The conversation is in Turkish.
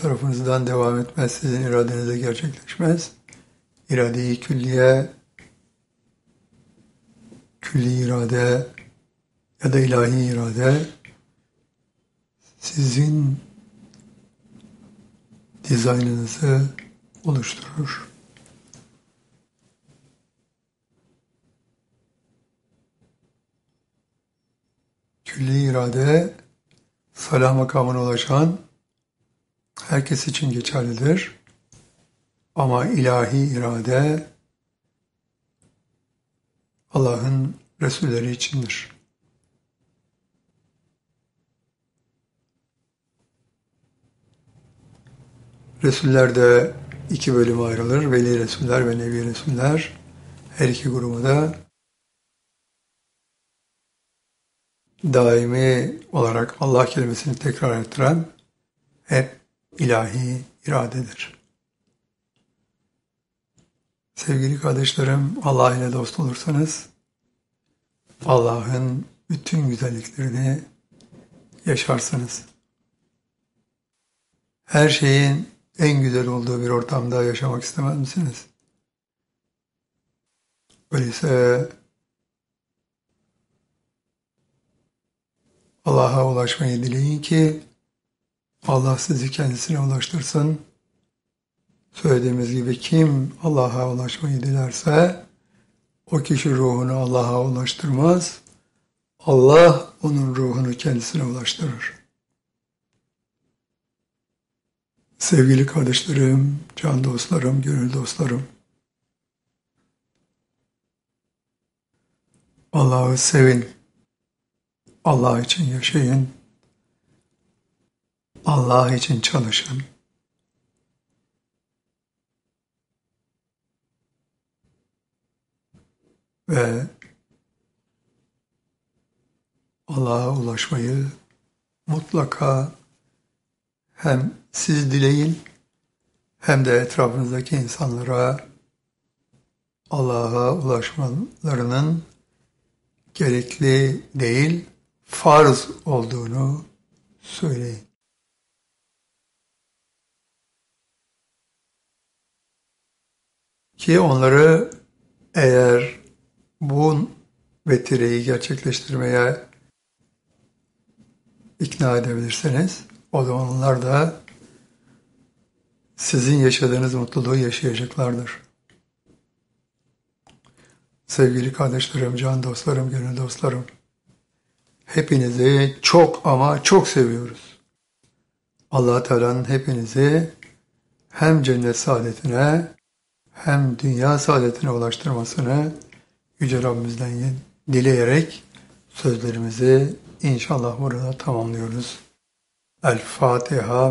tarafınızdan devam etmez, sizin iradenizde gerçekleşmez. İrade-i külliye, külli irade ya da ilahi irade sizin dizaynınızı oluşturur. Külli irade, salah makamına ulaşan herkes için geçerlidir. Ama ilahi irade Allah'ın Resulleri içindir. Resuller de iki bölüme ayrılır. Veli Resuller ve Nebi Resuller. Her iki grubu da daimi olarak Allah kelimesini tekrar ettiren hep ilahi iradedir. Sevgili kardeşlerim, Allah ile dost olursanız Allah'ın bütün güzelliklerini yaşarsınız. Her şeyin en güzel olduğu bir ortamda yaşamak istemez misiniz? Öyleyse Allah'a ulaşmayı dileyin ki Allah sizi kendisine ulaştırsın. Söylediğimiz gibi kim Allah'a ulaşmayı dilerse o kişi ruhunu Allah'a ulaştırmaz. Allah onun ruhunu kendisine ulaştırır. Sevgili kardeşlerim, can dostlarım, gönül dostlarım. Allah'ı sevin. Allah için yaşayın. Allah için çalışın. Ve Allah'a ulaşmayı mutlaka hem siz dileyin hem de etrafınızdaki insanlara Allah'a ulaşmalarının gerekli değil, farz olduğunu söyleyin. Ki onları eğer bu vetireyi gerçekleştirmeye ikna edebilirseniz, o zaman onlar da sizin yaşadığınız mutluluğu yaşayacaklardır. Sevgili kardeşlerim, can dostlarım, gönül dostlarım, hepinizi çok ama çok seviyoruz. Allah Teala'nın hepinizi hem cennet saadetine hem dünya saadetine ulaştırmasını Yüce Rabbimizden dileyerek sözlerimizi inşallah burada tamamlıyoruz. El Fatiha.